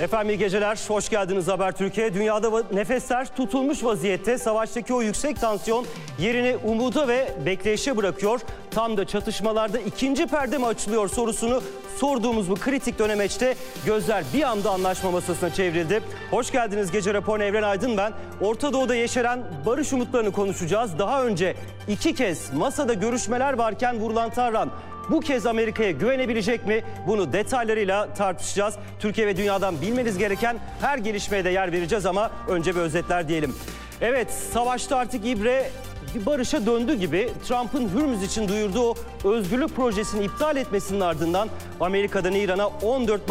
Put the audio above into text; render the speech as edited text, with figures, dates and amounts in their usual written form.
Efendim iyi geceler, hoş geldiniz Habertürk'e. Dünyada nefesler tutulmuş vaziyette. Savaştaki o yüksek tansiyon yerini umuda ve bekleyişe bırakıyor. Tam da çatışmalarda ikinci perde mi açılıyor sorusunu sorduğumuz bu kritik dönemeçte gözler bir anda anlaşma masasına çevrildi. Hoş geldiniz Gece Raporu'na, Evren Aydın ben. Orta Doğu'da yeşeren barış umutlarını konuşacağız. Daha önce iki kez masada görüşmeler varken vurulan Tahran bu kez Amerika'ya güvenebilecek mi? Bunu detaylarıyla tartışacağız. Türkiye ve dünyadan bilmeniz gereken her gelişmeye de yer vereceğiz ama önce bir özetler diyelim. Evet, savaşta artık ibre bir barışa döndü gibi. Trump'ın Hürmüz için duyurduğu özgürlük projesini iptal etmesinin ardından Amerika'dan İran'a 14